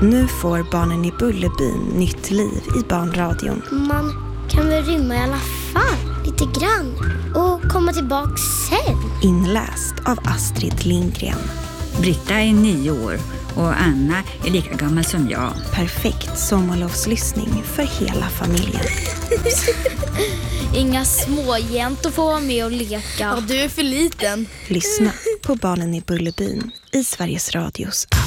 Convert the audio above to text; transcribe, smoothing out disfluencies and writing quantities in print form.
Nu får Barnen i Bullerbyn nytt liv i barnradion. Man kan väl rymma i alla fall, lite grann. Och komma tillbaka sen. Inläst av Astrid Lindgren. Britta är 9 år och Anna är lika gammal som jag. Perfekt sommarlovslyssning för hela familjen. Inga småjäntor får vara med och leka. Ja, du är för liten. Lyssna på Barnen i Bullerbyn i Sveriges Radios app.